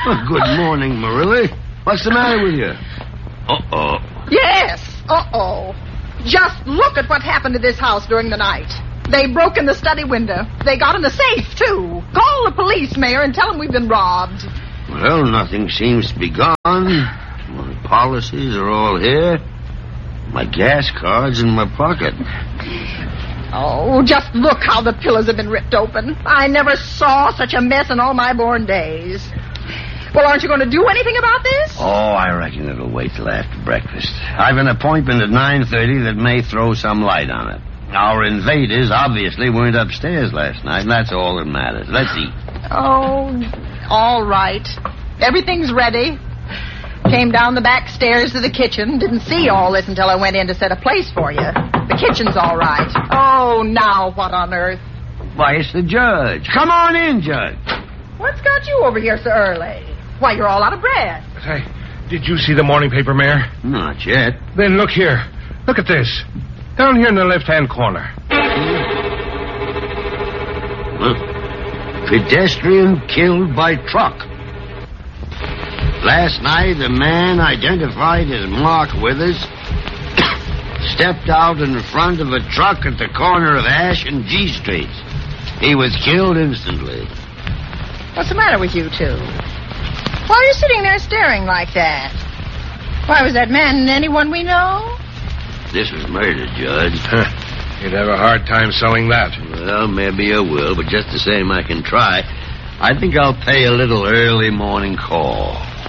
Well, good morning, Marilla. What's the matter with you? Uh-oh. Yes, uh-oh. Just look at what happened to this house during the night. They broke in the study window. They got in the safe, too. Call the police, Mayor, and tell them we've been robbed. Well, nothing seems to be gone. My policies are all here. My gas card's in my pocket. Oh, just look how the pillows have been ripped open. I never saw such a mess in all my born days. Well, aren't you going to do anything about this? Oh, I reckon it'll wait till after breakfast. I've an appointment at 9:30 that may throw some light on it. Our invaders obviously weren't upstairs last night, and that's all that matters. Let's eat. Oh, all right. Everything's ready. Came down the back stairs to the kitchen. Didn't see all this until I went in to set a place for you. The kitchen's all right. Oh, now what on earth? Why, it's the judge. Come on in, Judge. What's got you over here so early? Why, you're all out of breath. Say, did you see the morning paper, Mayor? Not yet. Then look here. Look at this. Down here in the left-hand corner. Pedestrian killed by truck. Last night, a man identified as Mark Withers stepped out in front of a truck at the corner of Ash and G Streets. He was killed instantly. What's the matter with you two? Why are you sitting there staring like that? Why, was that man anyone we know? This was murder, Judge. You'd have a hard time selling that. Well, maybe I will, but just the same I can try. I think I'll pay a little early morning call.